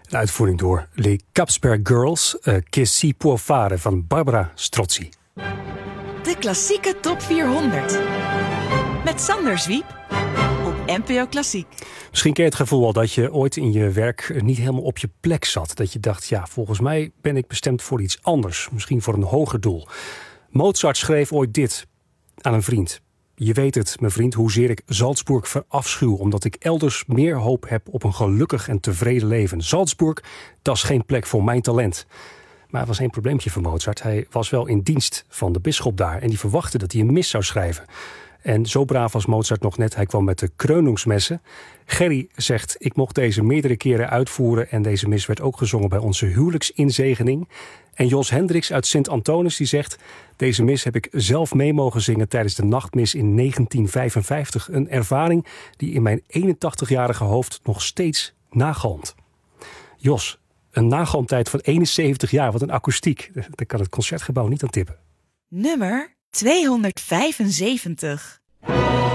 Een uitvoering door Les Capsper Girls, Che si può fare van Barbara Strozzi. De klassieke top 400. Met Sander Zwiep op NPO Klassiek. Misschien ken je het gevoel al dat je ooit in je werk niet helemaal op je plek zat. Dat je dacht, ja, volgens mij ben ik bestemd voor iets anders. Misschien voor een hoger doel. Mozart schreef ooit dit aan een vriend. Je weet het, mijn vriend, hoezeer ik Salzburg verafschuw, omdat ik elders meer hoop heb op een gelukkig en tevreden leven. Salzburg, dat is geen plek voor mijn talent. Maar er was één probleempje voor Mozart. Hij was wel in dienst van de bisschop daar en die verwachtte dat hij een mis zou schrijven. En zo braaf was Mozart nog net. Hij kwam met de Krönungsmessen. Gerry zegt, ik mocht deze meerdere keren uitvoeren en deze mis werd ook gezongen bij onze huwelijksinzegening. En Jos Hendricks uit Sint-Antonis die zegt, deze mis heb ik zelf mee mogen zingen tijdens de nachtmis in 1955. Een ervaring die in mijn 81-jarige hoofd nog steeds nagalmt. Jos, een nagalmtijd van 71 jaar, wat een akoestiek. Daar kan het Concertgebouw niet aan tippen. Nummer 275.